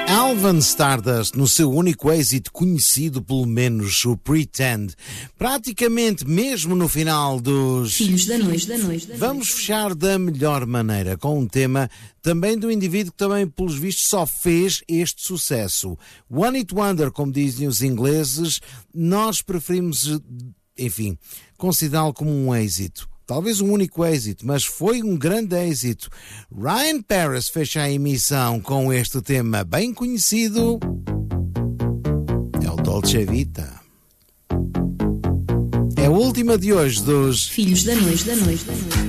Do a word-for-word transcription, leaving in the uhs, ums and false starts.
Alvin Stardust, no seu único êxito conhecido, pelo menos o Pretend, praticamente mesmo no final dos Filhos da Noite, da Noite, da Vamos noite. fechar da melhor maneira com um tema também do indivíduo que também, pelos vistos, só fez este sucesso. One Hit Wonder, como dizem os ingleses, nós preferimos, enfim, considerá-lo como um êxito. Talvez um único êxito, mas foi um grande êxito. Ryan Paris fecha a emissão com este tema bem conhecido. É o Dolce Vita. É a última de hoje dos Filhos da Noite, da Noite, da Noite.